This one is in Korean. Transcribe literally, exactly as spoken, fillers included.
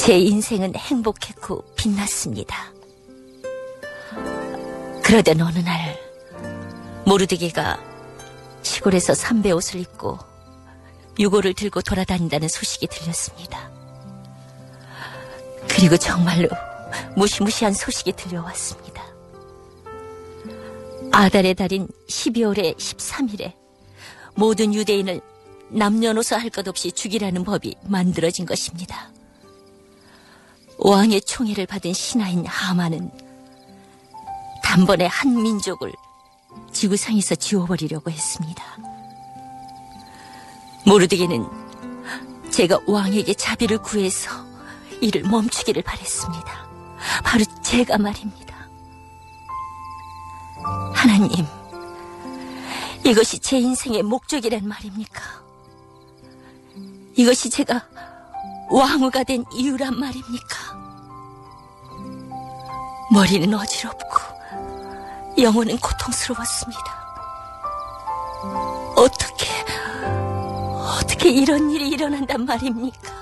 제 인생은 행복했고 빛났습니다. 그러던 어느 날 모르드게가 시골에서 삼배 옷을 입고 유골을 들고 돌아다닌다는 소식이 들렸습니다. 그리고 정말로 무시무시한 소식이 들려왔습니다. 아달의 달인 십이월의 십삼일에 모든 유대인을 남녀노소 할 것 없이 죽이라는 법이 만들어진 것입니다. 왕의 총애를 받은 신하인 하만은 단번에 한 민족을 지구상에서 지워버리려고 했습니다. 모르드게는 제가 왕에게 자비를 구해서 이를 멈추기를 바랬습니다. 바로 제가 말입니다. 하나님, 이것이 제 인생의 목적이란 말입니까? 이것이 제가 왕후가 된 이유란 말입니까? 머리는 어지럽고 영혼은 고통스러웠습니다. 어떻게, 어떻게 이런 일이 일어난단 말입니까?